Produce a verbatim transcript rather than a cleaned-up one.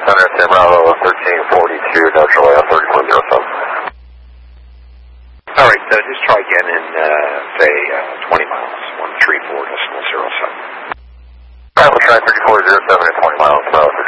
Center, San Bravo, thirteen forty-two, Delta Royale, thirty-four zero seven. All right, uh, just try again in, uh, say, uh, twenty miles, one three four decimal zero seven. All right, we'll try thirty-four zero seven at twenty miles, uh,